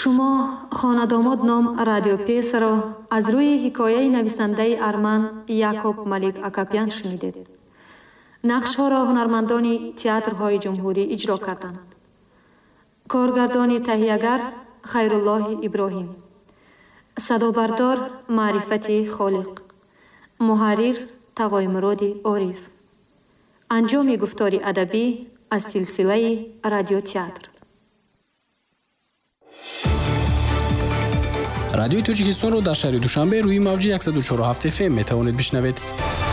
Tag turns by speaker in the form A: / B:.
A: шумо хонадомод ном радио пьесаро аз рӯи ҳикояи нависандаи арман Якоб Малик Акопян шунидед. нақшҳоро ҳунармандони театрҳои ҷумҳурӣ иҷро карданд. коргардони таҳиягар Хайруллоҳи Иброҳим, садобардор Маърифати Холиқ, муҳаррир Тағоимуроди Ориф. анҷоми гуфтори адабӣ аз силсилаи радиотеатр.
B: радиои Тоҷикистонро дар шаҳри Душанбе рӯи мавҷи 104.7 FM метавонед бишнавед.